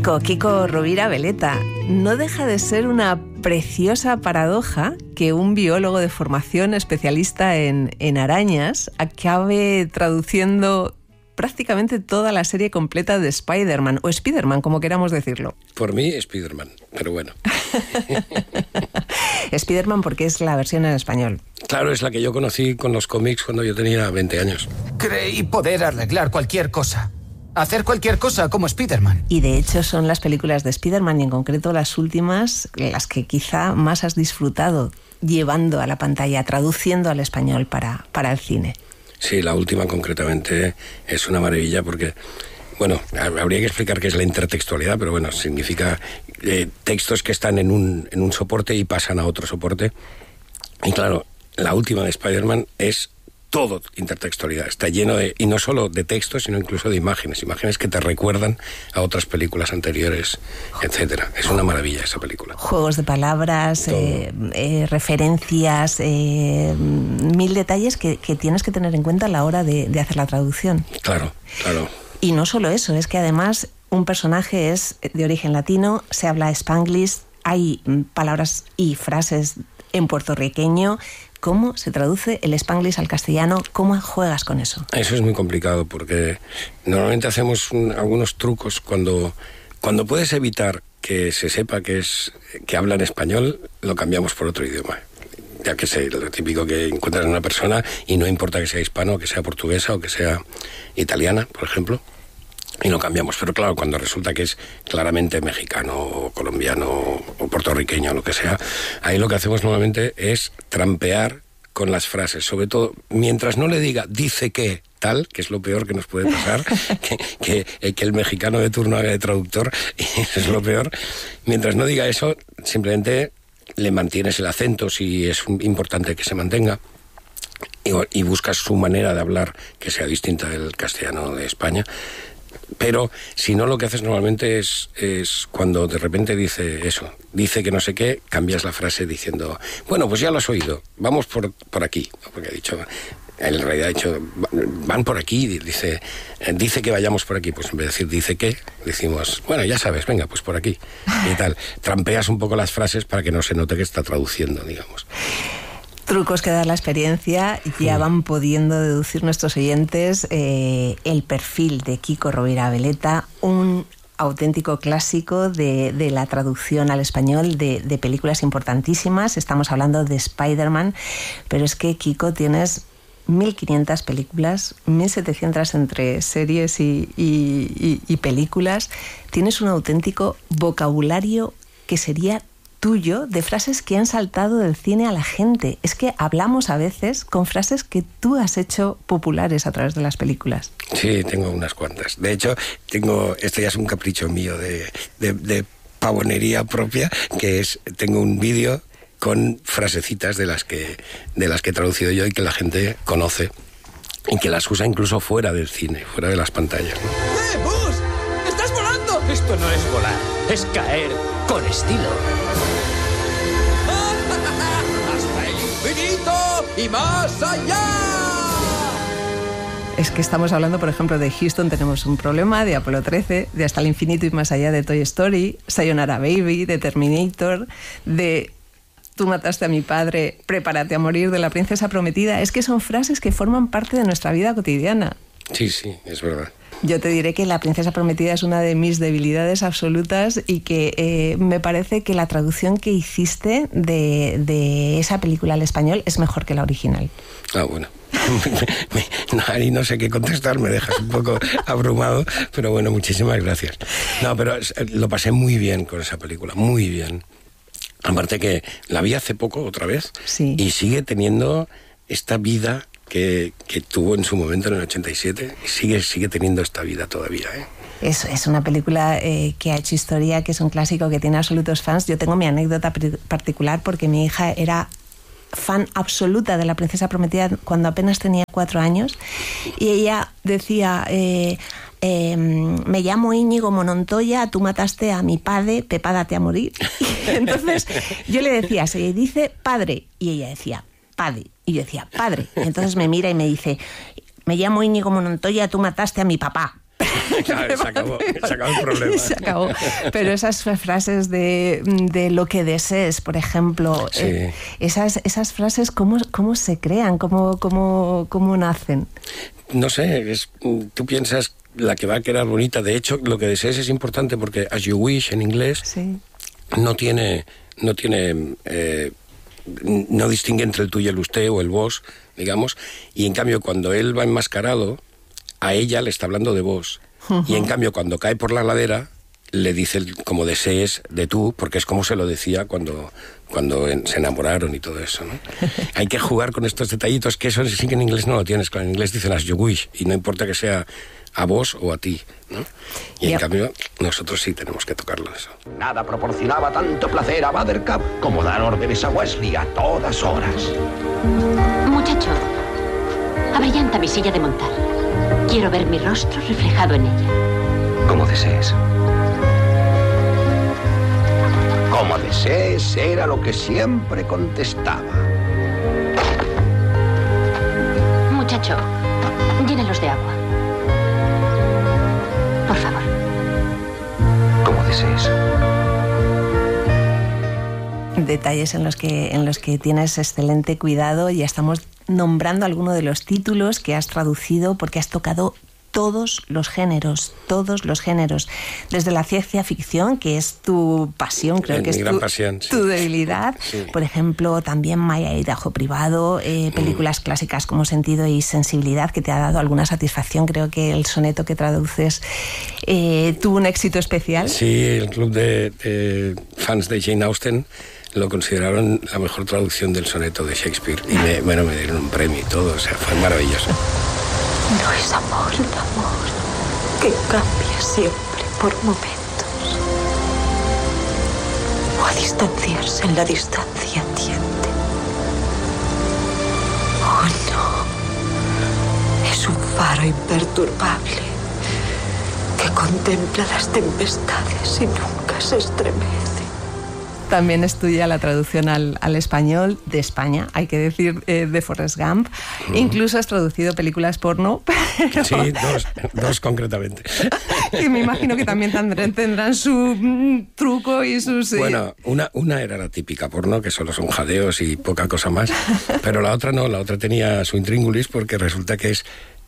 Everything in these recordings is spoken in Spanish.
Kiko Rovira Veleta. No deja de ser una preciosa paradoja que un biólogo de formación especialista en arañas acabe traduciendo prácticamente toda la serie completa de Spider-Man, o Spider-Man, como queramos decirlo. Por mí, Spider-Man, pero bueno. Spider-Man porque es la versión en español. Claro, es la que yo conocí con los cómics cuando yo tenía 20 años. Creí poder arreglar cualquier cosa. Hacer cualquier cosa como Spider-Man. Y de hecho son las películas de Spider-Man y en concreto las últimas, las que quizá más has disfrutado llevando a la pantalla, traduciendo al español para el cine. Sí, la última concretamente es una maravilla porque, bueno, habría que explicar qué es la intertextualidad, pero bueno, significa textos que están en un soporte y pasan a otro soporte. Y claro, la última de Spider-Man es todo intertextualidad, está lleno de, y no solo de textos, sino incluso de imágenes que te recuerdan a otras películas anteriores, etcétera. Es una maravilla esa película. Juegos de palabras, referencias, mil detalles que tienes que tener en cuenta a la hora de hacer la traducción. Claro. Y no solo eso, es que además un personaje es de origen latino, se habla spanglish, hay palabras y frases en puertorriqueño. ¿Cómo se traduce el spanglish al castellano? ¿Cómo juegas con eso? Eso es muy complicado porque normalmente hacemos algunos trucos cuando puedes evitar que se sepa que hablan español, lo cambiamos por otro idioma. Ya que sé, lo típico que encuentras en una persona y no importa que sea hispano, que sea portuguesa o que sea italiana, por ejemplo, y lo cambiamos. Pero claro, cuando resulta que es claramente mexicano o colombiano o puertorriqueño o lo que sea, ahí lo que hacemos normalmente es trampear con las frases, sobre todo mientras no le diga dice que tal, que es lo peor que nos puede pasar, que el mexicano de turno haga de traductor, y eso es lo peor. Mientras no diga eso, simplemente le mantienes el acento si es importante que se mantenga, y buscas su manera de hablar que sea distinta del castellano de España. Pero si no, lo que haces normalmente es cuando de repente dice eso, dice que no sé qué, cambias la frase diciendo, bueno, pues ya lo has oído, vamos por aquí, porque en realidad ha dicho, van por aquí, dice que vayamos por aquí, pues en vez de decir dice que, decimos, bueno, ya sabes, venga, pues por aquí, y tal. Trampeas un poco las frases para que no se note que está traduciendo, digamos. Trucos que da la experiencia, ya van pudiendo deducir nuestros oyentes el perfil de Kiko Rovira Veleta, un auténtico clásico de la traducción al español de películas importantísimas. Estamos hablando de Spider-Man, pero es que, Kiko, tienes 1.500 películas, 1.700 entre series y películas. Tienes un auténtico vocabulario que sería tuyo, de frases que han saltado del cine a la gente. Es que hablamos a veces con frases que tú has hecho populares a través de las películas. Sí, tengo unas cuantas. De hecho, esto ya es un capricho mío de pavonería propia, que tengo un vídeo con frasecitas de las que he traducido yo y que la gente conoce y que las usa incluso fuera del cine, fuera de las pantallas, ¿no? ¡Buzz! ¡Estás volando! Esto no es volar, es caer con estilo. ¡Hasta el infinito y más allá! Es que estamos hablando, por ejemplo, de Houston tenemos un problema, de Apolo 13, de Hasta el infinito y más allá, de Toy Story, Sayonara Baby, de Terminator, de Tú mataste a mi padre, prepárate a morir, de La princesa prometida. Es que son frases que forman parte de nuestra vida cotidiana. Sí, es verdad. Yo te diré que La princesa prometida es una de mis debilidades absolutas y que me parece que la traducción que hiciste de esa película al español es mejor que la original. Ah, bueno. Ahí no sé qué contestar, me dejas un poco abrumado, pero bueno, muchísimas gracias. No, pero lo pasé muy bien con esa película, muy bien. Aparte que la vi hace poco otra vez, sí, y sigue teniendo esta vida que tuvo en su momento en el 87 y sigue teniendo esta vida todavía, ¿eh? Es una película que ha hecho historia, que es un clásico, que tiene absolutos fans. Yo tengo mi anécdota particular porque mi hija era fan absoluta de La princesa prometida cuando apenas tenía 4 años y ella decía... me llamo Íñigo Monontoya, tú mataste a mi padre, prepárate a morir. Y entonces yo le decía, se dice padre, y ella decía padre, y yo decía padre. Y entonces me mira y me dice, me llamo Íñigo Monontoya, tú mataste a mi papá. Se acabó el problema. Se acabó. Pero esas frases de lo que desees, por ejemplo, Sí. Esas frases, ¿cómo se crean? ¿Cómo nacen? No sé, tú piensas la que va a quedar bonita. De hecho, lo que desees es importante porque as you wish en inglés Sí. no distingue entre el tú y el usted o el vos, digamos, y en cambio cuando él va enmascarado, a ella le está hablando de vos. Y en cambio cuando cae por la ladera, le dice como desees de tú, porque es como se lo decía cuando se enamoraron y todo eso, ¿no? Hay que jugar con estos detallitos, que eso sí que en inglés no lo tienes, claro, en inglés dicen as you wish, y no importa que sea a vos o a ti, ¿no? Y en cambio, nosotros sí tenemos que tocarlo eso. Nada proporcionaba tanto placer a Buttercup como dar órdenes a Wesley a todas horas. Muchacho, abrillanta mi silla de montar. Quiero ver mi rostro reflejado en ella. Como desees. Como desees era lo que siempre contestaba. Muchacho, llénalos de agua. Por favor. Como desees. Detalles en los que tienes excelente cuidado, y estamos nombrando algunos de los títulos que has traducido porque has tocado todos los géneros, desde la ciencia ficción, que es tu pasión, creo que es gran pasión, sí. Tu debilidad, Sí. por ejemplo, también Maya y Dajo Privado, películas clásicas como Sentido y Sensibilidad, que te ha dado alguna satisfacción. Creo que el soneto que traduces tuvo un éxito especial. Sí, el club de fans de Jane Austen lo consideraron la mejor traducción del soneto de Shakespeare, y me dieron un premio y todo, o sea, fue maravilloso. No es amor el amor que cambia siempre por momentos. O a distanciarse en la distancia tiende. Oh no. Es un faro imperturbable que contempla las tempestades y nunca se estremece. También es tuya la traducción al español de España, hay que decir, de Forrest Gump. Incluso has traducido películas porno. Pero Sí, dos concretamente. que me imagino que también tendrán su truco y sus... Bueno, una era la típica porno, que solo son jadeos y poca cosa más, pero la otra no, la otra tenía su intríngulis, porque resulta que es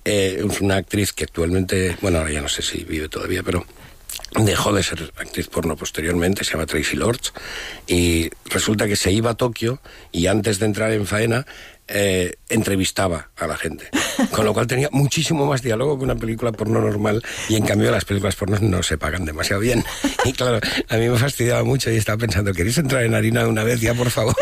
una actriz que actualmente, bueno, ahora ya no sé si vive todavía, pero dejó de ser actriz porno posteriormente, se llama Tracy Lords, y resulta que se iba a Tokio y antes de entrar en faena entrevistaba a la gente, con lo cual tenía muchísimo más diálogo que una película porno normal, y en cambio las películas porno no se pagan demasiado bien, y claro, a mí me fastidiaba mucho y estaba pensando, ¿queréis entrar en harina de una vez ya, por favor?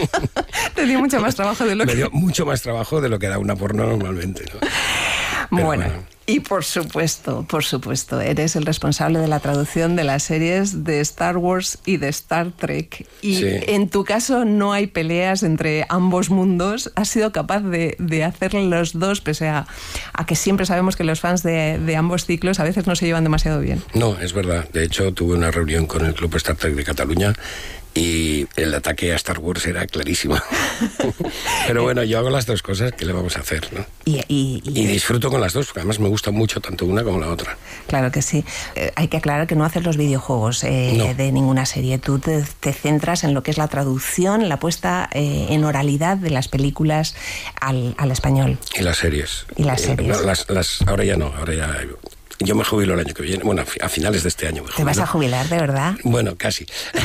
Te dio mucho más trabajo de lo Me que... dio mucho más trabajo de lo que da una porno normalmente, ¿no? Pero Bueno, y por supuesto, eres el responsable de la traducción de las series de Star Wars y de Star Trek. Y Sí. en tu caso no hay peleas entre ambos mundos. Has sido capaz de hacer los dos, pese a que siempre sabemos que los fans de ambos ciclos a veces no se llevan demasiado bien. No, es verdad. De hecho, tuve una reunión con el Club Star Trek de Cataluña y el ataque a Star Wars era clarísimo. Pero bueno, yo hago las dos cosas, ¿qué le vamos a hacer, no? Y disfruto con las dos, porque además me gusta mucho tanto una como la otra. claro que sí. Hay que aclarar que no haces los videojuegos No. de ninguna serie. Tú te centras en lo que es la traducción, la puesta en oralidad de las películas al español. Y las series. Y las series. No, ahora ya no, ahora ya... Yo me jubilo el año que viene, bueno, a finales de este año me jubilo. ¿Te vas a jubilar, de verdad? Bueno, casi.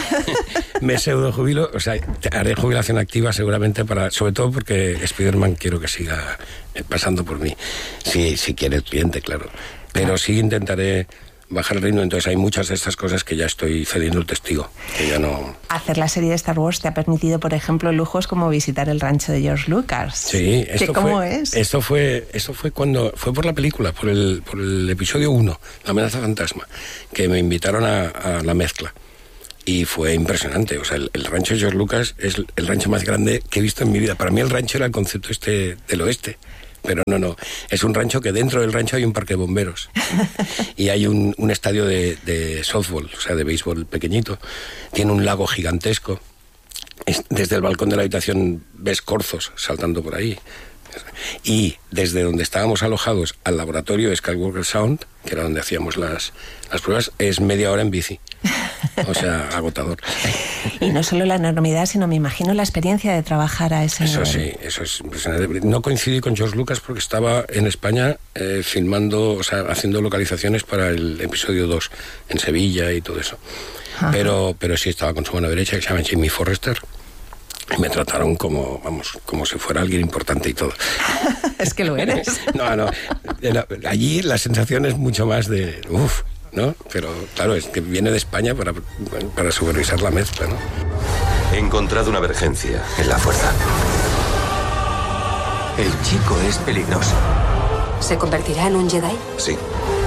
Me pseudo jubilo, o sea, haré jubilación activa seguramente, sobre todo porque Spider-Man quiero que siga pasando por mí, si quiere el cliente, claro. Pero sí intentaré bajar el ritmo, entonces hay muchas de estas cosas que ya estoy cediendo el testigo, que ya no... Hacer la serie de Star Wars te ha permitido, por ejemplo, lujos como visitar el rancho de George Lucas. Sí, ¿Cómo es? Esto fue cuando fue por la película, por el episodio 1, La amenaza fantasma, que me invitaron a la mezcla. Y fue impresionante. O sea, el rancho de George Lucas es el rancho más grande que he visto en mi vida. Para mí el rancho era el concepto del oeste. Pero no. Es un rancho que dentro del rancho hay un parque de bomberos. Y hay un estadio de softball, o sea, de béisbol pequeñito. Tiene un lago gigantesco. Desde el balcón de la habitación ves corzos saltando por ahí. Y desde donde estábamos alojados al laboratorio Skywalker Sound, que era donde hacíamos las pruebas, es media hora en bici. O sea, agotador. Y no solo la enormidad, sino me imagino la experiencia de trabajar a ese nivel. Eso sí, eso es impresionante. No coincidí con George Lucas porque estaba en España filmando, o sea, haciendo localizaciones para el episodio 2 en Sevilla y todo eso. Pero sí estaba con su mano derecha, que se llama Jamie Forrester. Y me trataron como si fuera alguien importante y todo. Es que lo eres. No. Allí la sensación es mucho más de... ¿no? Pero claro, es que viene de España para supervisar la mezcla, ¿no? He encontrado una emergencia en la fuerza. El chico es peligroso. ¿Se convertirá en un Jedi? Sí.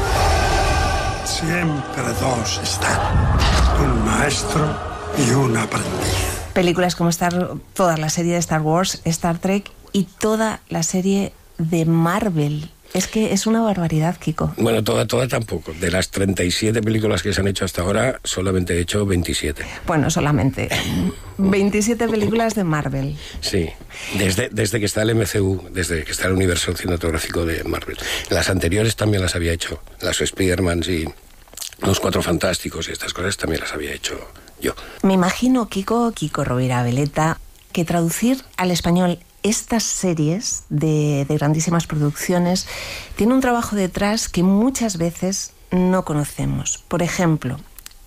Siempre dos están. Un maestro y un aprendiz. Películas como toda la serie de Star Wars, Star Trek y toda la serie de Marvel. Es que es una barbaridad, Kiko. Bueno, toda tampoco. De las 37 películas que se han hecho hasta ahora, solamente he hecho 27. Bueno, solamente 27 películas de Marvel. Sí, desde que está el MCU, desde que está el universo cinematográfico de Marvel. Las anteriores también las había hecho. Las Spider-Mans y los Cuatro Fantásticos y estas cosas también las había hecho yo. Me imagino, Kiko Rovira Veleta, que traducir al español estas series de grandísimas producciones tiene un trabajo detrás que muchas veces no conocemos. Por ejemplo,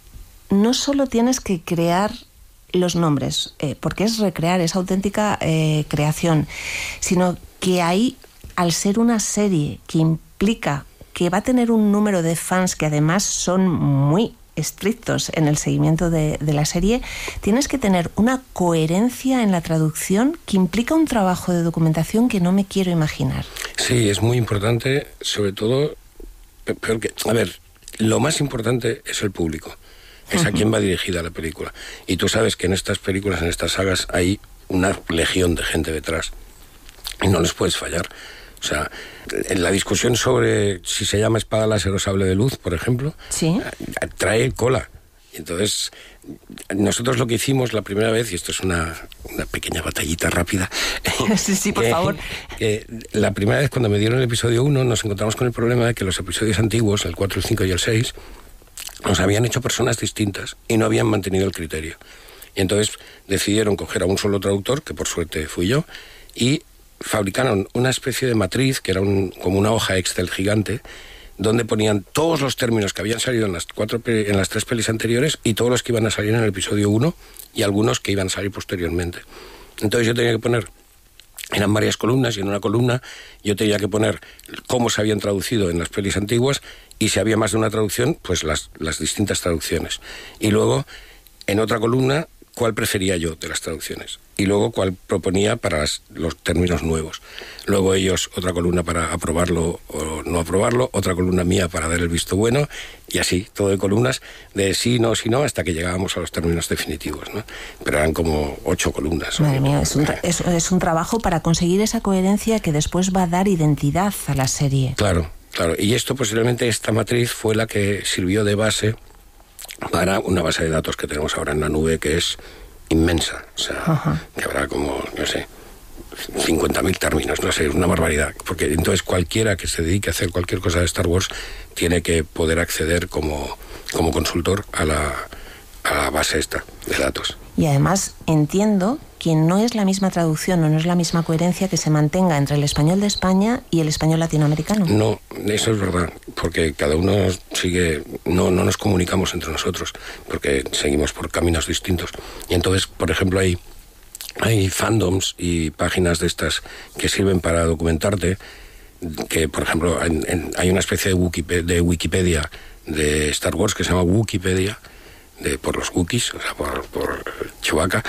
no solo tienes que crear los nombres, porque es recrear, es auténtica creación, sino que ahí, al ser una serie que implica que va a tener un número de fans que además son muy estrictos en el seguimiento de la serie, tienes que tener una coherencia en la traducción que implica un trabajo de documentación que no me quiero imaginar. Sí, es muy importante, sobre todo, porque, a ver, lo más importante es el público, es a quién va dirigida la película. Y tú sabes que en estas películas, en estas sagas, hay una legión de gente detrás y no les puedes fallar. O sea, en la discusión sobre si se llama espada láser o sable de luz, por ejemplo, ¿sí?, trae cola. Y entonces, nosotros lo que hicimos la primera vez, y esto es una pequeña batallita rápida. Sí, por favor. La primera vez cuando me dieron el episodio 1, nos encontramos con el problema de que los episodios antiguos, el 4, el 5 y el 6, nos habían hecho personas distintas y no habían mantenido el criterio. Y entonces decidieron coger a un solo traductor, que por suerte fui yo, y fabricaron una especie de matriz, que era como una hoja Excel gigante, donde ponían todos los términos que habían salido en las 3 pelis anteriores y todos los que iban a salir en el episodio 1 y algunos que iban a salir posteriormente. Entonces yo tenía que poner, eran varias columnas, y en una columna yo tenía que poner cómo se habían traducido en las pelis antiguas, y si había más de una traducción, pues las distintas traducciones. Y luego, en otra columna, cuál prefería yo de las traducciones, y luego cuál proponía para los términos nuevos. Luego ellos, otra columna para aprobarlo o no aprobarlo, otra columna mía para dar el visto bueno, y así, todo de columnas de sí, no, hasta que llegábamos a los términos definitivos, ¿no? Pero eran como 8 columnas. Madre mía, es un trabajo para conseguir esa coherencia que después va a dar identidad a la serie. Claro, y esto posiblemente, esta matriz fue la que sirvió de base para una base de datos que tenemos ahora en la nube, que es inmensa. O sea, que habrá como, no sé, 50.000 términos, no sé, es una barbaridad. Porque entonces cualquiera que se dedique a hacer cualquier cosa de Star Wars tiene que poder acceder como consultor a la base esta de datos. Y además entiendo que no es la misma traducción o no es la misma coherencia que se mantenga entre el español de España y el español latinoamericano. No, eso es verdad, porque cada uno sigue, no nos comunicamos entre nosotros, porque seguimos por caminos distintos. Y entonces, por ejemplo, hay fandoms y páginas de estas que sirven para documentarte, que, por ejemplo, hay una especie de Wikipedia de Star Wars que se llama Wikipedia, por los Wookiees, o sea, por Chewbacca,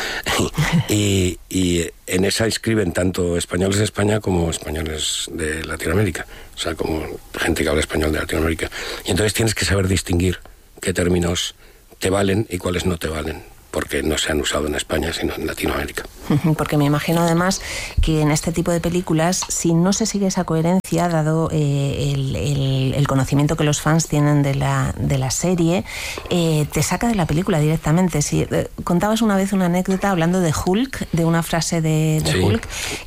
y en esa escriben tanto españoles de España como españoles de Latinoamérica, o sea, como gente que habla español de Latinoamérica. Y entonces tienes que saber distinguir qué términos te valen y cuáles no te valen. porque no se han usado en España, sino en Latinoamérica. Porque me imagino además que en este tipo de películas, si no se sigue esa coherencia, dado el conocimiento que los fans tienen de la serie, te saca de la película directamente. Si contabas una vez una anécdota hablando de Hulk, de una frase de Sí. Hulk,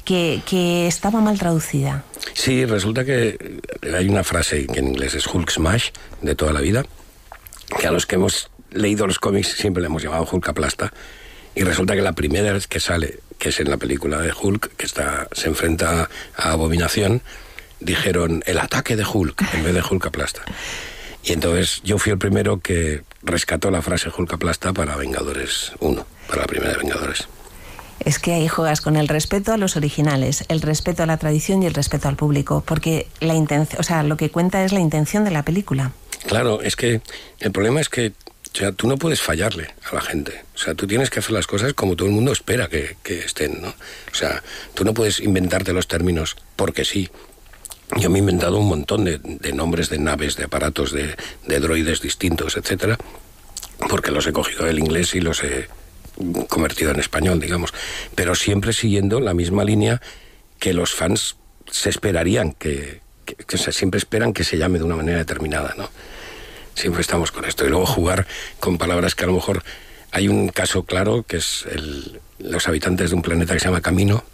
que estaba mal traducida. Sí, resulta que hay una frase que en inglés es Hulk Smash, de toda la vida, que a los que hemos leído los cómics siempre le hemos llamado Hulk aplasta, y resulta que la primera vez que sale, que es en la película de Hulk, que se enfrenta a Abominación, dijeron el ataque de Hulk en vez de Hulk aplasta. Y entonces yo fui el primero que rescató la frase Hulk aplasta para Vengadores 1, para la primera de Vengadores. Es que ahí juegas con el respeto a los originales, el respeto a la tradición y el respeto al público, porque la intención, o sea, lo que cuenta es la intención de la película. Claro, es que el problema es que, o sea, tú no puedes fallarle a la gente. O sea, tú tienes que hacer las cosas como todo el mundo espera que estén, ¿no? O sea, tú no puedes inventarte los términos porque sí. Yo me he inventado un montón de nombres de naves, de aparatos, de droides distintos, etcétera, porque los he cogido del inglés y los he convertido en español, digamos. Pero siempre siguiendo la misma línea que los fans se esperarían, que siempre esperan que se llame de una manera determinada, ¿no? Siempre estamos con esto. Y luego jugar con palabras que a lo mejor... Hay un caso claro que es los habitantes de un planeta que se llama Camino,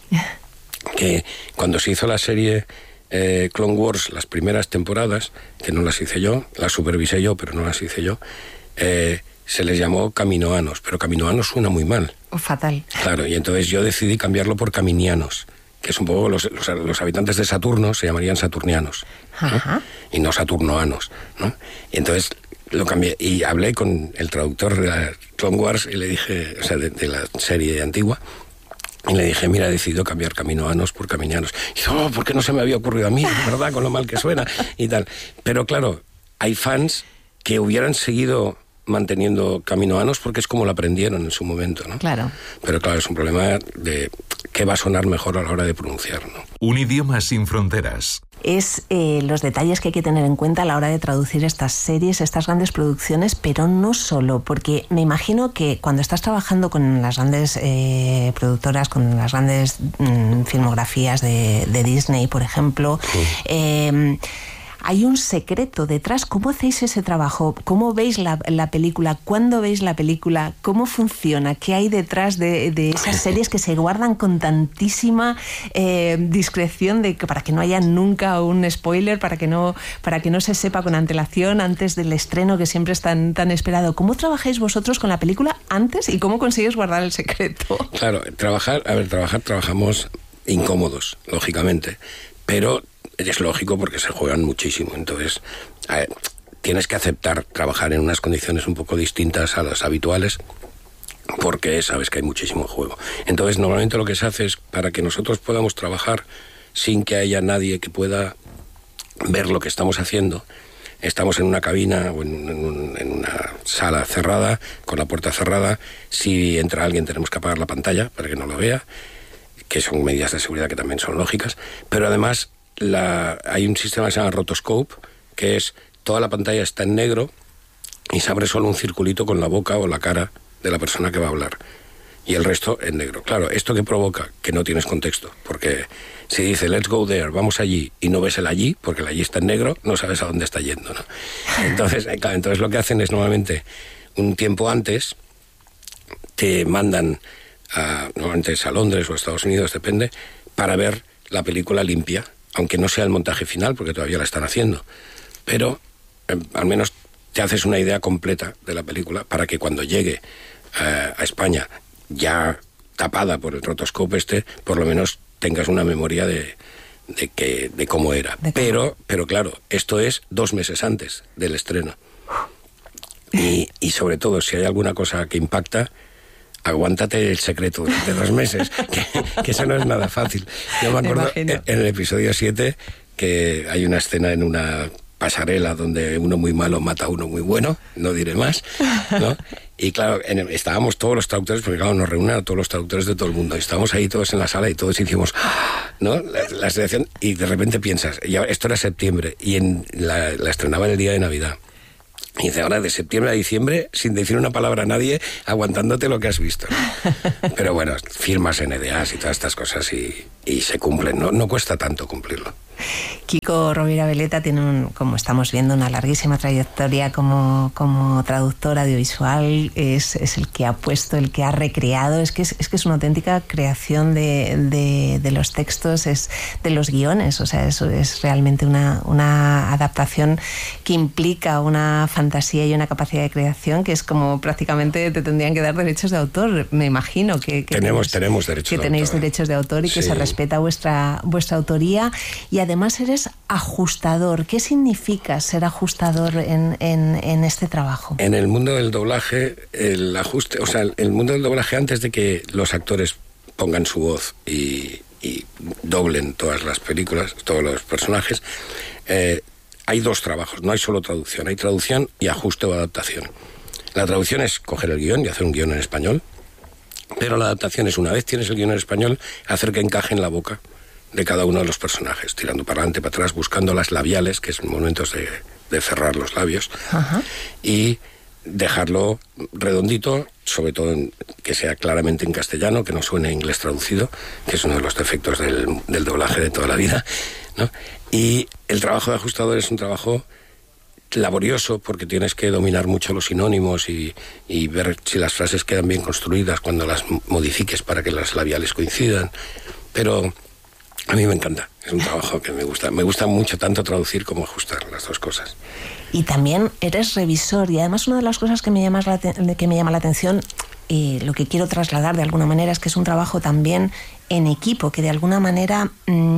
que cuando se hizo la serie Clone Wars, las primeras temporadas, que no las hice yo, las supervisé yo, pero no las hice yo, se les llamó Caminoanos, pero Caminoanos suena muy mal. Fatal. Claro, y entonces yo decidí cambiarlo por Caminianos, que es un poco los habitantes de Saturno se llamarían saturnianos, ¿no? Ajá. Y no saturnoanos, ¿no? Y entonces lo cambié y hablé con el traductor de la Clone Wars y le dije, o sea, de la serie antigua, y le dije, mira, he decidido cambiar Caminoanos por Caminianos. Y dice, oh, ¿por qué no se me había ocurrido a mí? ¿Verdad? Con lo mal que suena y tal. Pero claro, hay fans que hubieran seguido manteniendo Caminoanos porque es como lo aprendieron en su momento, ¿no? Claro. Pero claro, es un problema de qué va a sonar mejor a la hora de pronunciar, ¿no? Un idioma sin fronteras. Es los detalles que hay que tener en cuenta a la hora de traducir estas series, estas grandes producciones, pero no solo, porque me imagino que cuando estás trabajando con las grandes productoras, con las grandes filmografías de Disney, por ejemplo, hay un secreto detrás. ¿Cómo hacéis ese trabajo? ¿Cómo veis la película? ¿Cuándo veis la película? ¿Cómo funciona? ¿Qué hay detrás de esas series que se guardan con tantísima discreción para que no haya nunca un spoiler, para que no se sepa con antelación antes del estreno, que siempre es tan esperado? ¿Cómo trabajáis vosotros con la película antes y cómo consigues guardar el secreto? Claro, trabajamos incómodos, lógicamente, pero es lógico porque se juegan muchísimo. Entonces, tienes que aceptar trabajar en unas condiciones un poco distintas a las habituales porque sabes que hay muchísimo juego. Entonces, normalmente lo que se hace es para que nosotros podamos trabajar sin que haya nadie que pueda ver lo que estamos haciendo. Estamos en una cabina o en una sala cerrada, con la puerta cerrada. Si entra alguien tenemos que apagar la pantalla para que no lo vea, que son medidas de seguridad que también son lógicas. Pero además hay un sistema que se llama rotoscope, que es toda la pantalla está en negro y se abre solo un circulito con la boca o la cara de la persona que va a hablar y el resto en negro. Claro, ¿esto qué provoca? Que no tienes contexto, porque si dice let's go there, vamos allí, y no ves el allí, porque el allí está en negro, no sabes a dónde está yendo, ¿no? Entonces lo que hacen es normalmente un tiempo antes te mandan normalmente es a Londres o a Estados Unidos, depende, para ver la película limpia, aunque no sea el montaje final, porque todavía la están haciendo, pero al menos te haces una idea completa de la película para que cuando llegue a España, ya tapada por el rotoscope por lo menos tengas una memoria de cómo era. Pero claro, esto es 2 meses antes del estreno. Y sobre todo, si hay alguna cosa que impacta, aguántate el secreto durante 2 meses, que eso no es nada fácil. Yo me acuerdo en el episodio 7 que hay una escena en una pasarela donde uno muy malo mata a uno muy bueno, no diré más, ¿no? Y claro, estábamos todos los traductores, porque claro, nos reúnen a todos los traductores de todo el mundo, y estábamos ahí todos en la sala y todos hicimos, ¿no? La selección, y de repente piensas, ya, esto era septiembre, y la estrenaban el día de Navidad. Y dice, ahora de septiembre a diciembre, sin decir una palabra a nadie, aguantándote lo que has visto, ¿no? Pero bueno, firmas NDAs y todas estas cosas y se cumplen, ¿no? No cuesta tanto cumplirlo. Quico Rovira Veleta tiene, como estamos viendo, una larguísima trayectoria como traductor audiovisual. Es el que ha puesto, el que ha recreado. Es que es una auténtica creación de los textos, es de los guiones. O sea, eso es realmente una adaptación que implica una fantasía y una capacidad de creación que es como prácticamente te tendrían que dar derechos de autor. Me imagino que tenemos derechos de autor. Que tenéis derechos de autor y que se respeta vuestra autoría. Y además eres ajustador. ¿Qué significa ser ajustador en este trabajo? En el mundo del doblaje, el ajuste, o sea, el mundo del doblaje, antes de que los actores pongan su voz y doblen todas las películas, todos los personajes, hay dos trabajos, no hay solo traducción, hay traducción y ajuste o adaptación. La traducción es coger el guión y hacer un guión en español, pero la adaptación es, una vez tienes el guión en español, hacer que encaje en la boca de cada uno de los personajes, tirando para adelante, para atrás, buscando las labiales, que son momentos de cerrar los labios, y dejarlo redondito, sobre todo que sea claramente en castellano, que no suene inglés traducido, que es uno de los defectos del doblaje de toda la vida, ¿no? Y el trabajo de ajustador es un trabajo laborioso porque tienes que dominar mucho los sinónimos y ver si las frases quedan bien construidas cuando las modifiques para que las labiales coincidan, pero a mí me encanta, es un trabajo que me gusta mucho tanto traducir como ajustar, las dos cosas. Y también eres revisor, y además una de las cosas que me llama la atención, lo que quiero trasladar de alguna manera, es que es un trabajo también en equipo, que de alguna manera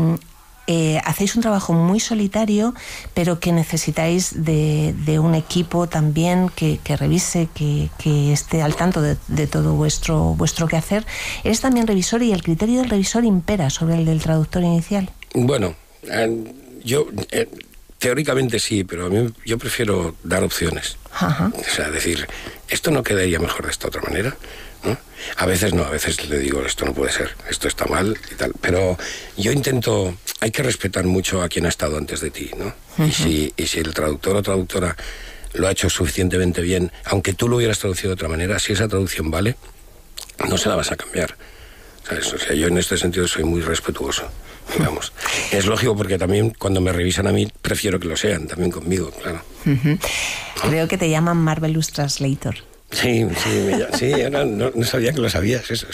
hacéis un trabajo muy solitario, pero que necesitáis de un equipo también que revise, que esté al tanto de todo vuestro quehacer. Eres también revisor, y el criterio del revisor impera sobre el del traductor inicial. Bueno, yo teóricamente sí, pero yo prefiero dar opciones. Ajá. O sea, decir, esto no quedaría mejor de esta otra manera, ¿no? A veces no, a veces le digo, esto no puede ser, esto está mal y tal, pero yo intento, hay que respetar mucho a quien ha estado antes de ti, ¿no? Uh-huh. Y si el traductor o traductora lo ha hecho suficientemente bien, aunque tú lo hubieras traducido de otra manera, si esa traducción vale, no se la vas a cambiar, ¿sabes? O sea, yo en este sentido soy muy respetuoso, digamos. Es lógico, porque también cuando me revisan a mí prefiero que lo sean también conmigo, claro. Uh-huh. Creo que te llaman Marvelous Translator. Sí, no sabía que lo sabías, eso,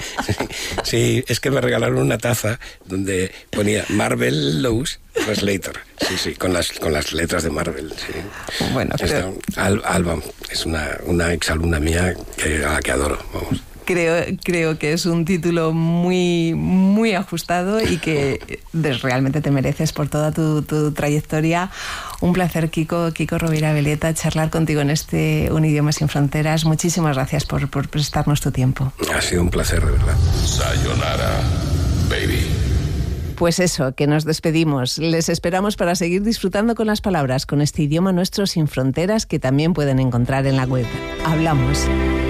sí, es que me regalaron una taza donde ponía Marvelous Translator, sí, con las letras de Marvel, sí. Bueno, Alba es una exalumna mía a la que adoro, vamos. Creo que es un título muy, muy ajustado y que realmente te mereces por toda tu trayectoria. Un placer, Quico Rovira Veleta, charlar contigo en este Un Idioma Sin Fronteras. Muchísimas gracias por prestarnos tu tiempo. Ha sido un placer, de verdad. Sayonara, baby. Pues eso, que nos despedimos. Les esperamos para seguir disfrutando con las palabras, con este idioma nuestro sin fronteras, que también pueden encontrar en la web. Hablamos.